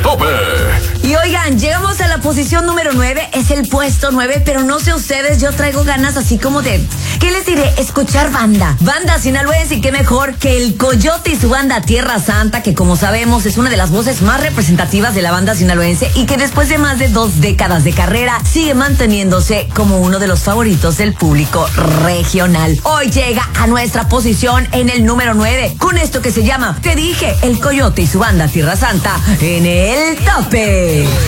tope. Y oigan, llegamos a la posición número 9, es el puesto 9, pero no sé ustedes, yo traigo ganas así como de, ¿qué les diré? Escuchar banda sinaloense, y qué mejor que el Coyote y su banda Tierra Santa, que como sabemos es una de las voces más representativas de la banda sinaloense y que después de más de 2 décadas de carrera sigue manteniéndose como uno de los favoritos del público regional. Hoy llega a nuestra posición en el número 9 con esto que se llama, te dije, el Coyote y su banda Tierra Santa en el tope.